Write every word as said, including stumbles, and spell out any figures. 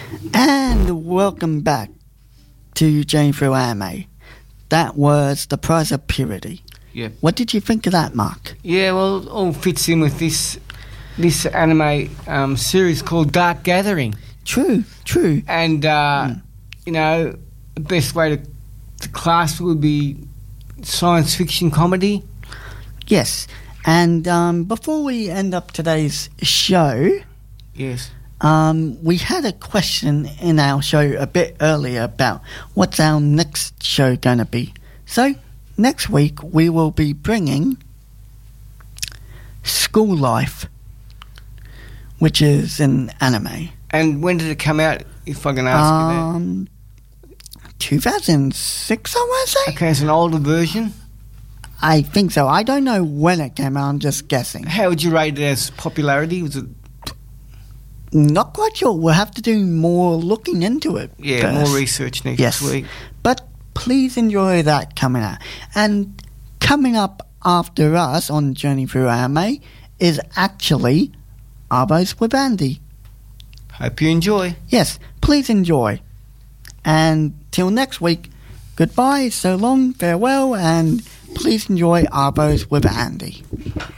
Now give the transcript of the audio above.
And welcome back to Journey Through Anime. That was The Price of Purity. Yeah. What did you think of that, Mark? Yeah, well, it all fits in with this this anime um, series called Dark Gathering. True, true. And, uh, Mm. you know, the best way to, to class would be science fiction comedy. Yes. And um, before we end up today's show, Yes. um, we had a question in our show a bit earlier about what's our next show going to be. So, next week we will be bringing School Life, which is an anime. And when did it come out, if I can ask Um, two thousand six, I want to say? you that? Okay, it's an older version. I think so. I don't know when it came out. I'm just guessing. How would you rate it as popularity? Was it, Not quite sure. We'll have to do more looking into it. yeah, first. more research next Yes. week. But please enjoy that coming out. And coming up after us on Journey Through Anime is actually Arbos with Andy. Hope you enjoy. Yes, please enjoy. And till next week, goodbye, so long, farewell, and please enjoy Arbos with Andy.